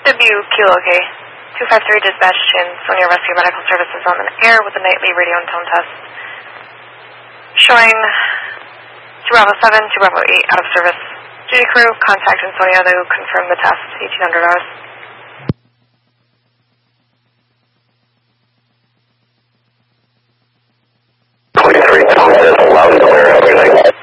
Kilo OK. 253 dispatch to Sonia Rescue Medical Services on the air with a nightly radio and tone test. Showing 2 Bravo 7, 2 Bravo 8 out of service. Duty crew, contact Sonia to confirm the test, 1800 hours. Loud and clear, everything.